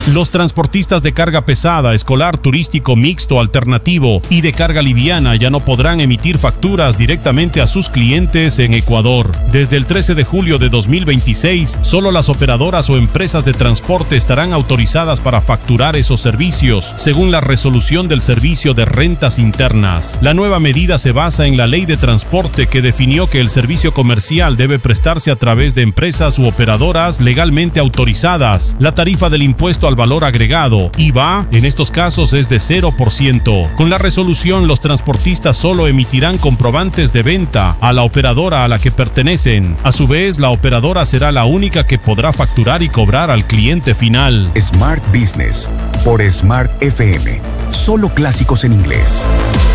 Los transportistas de carga pesada, escolar, turístico, mixto, alternativo y de carga liviana ya no podrán emitir facturas directamente a sus clientes en Ecuador. Desde el 13 de julio de 2026, solo las operadoras o empresas de transporte estarán autorizadas para facturar esos servicios, según la resolución del Servicio de Rentas Internas. La nueva medida se basa en la Ley de Transporte, que definió que el servicio comercial debe prestarse a través de empresas u operadoras legalmente autorizadas. La tarifa del impuesto al valor agregado, IVA, en estos casos es de 0%. Con la resolución, los transportistas solo emitirán comprobantes de venta a la operadora a la que pertenecen. A su vez, la operadora será la única que podrá facturar y cobrar al cliente final. Smart Business por Smart FM. Solo clásicos en inglés.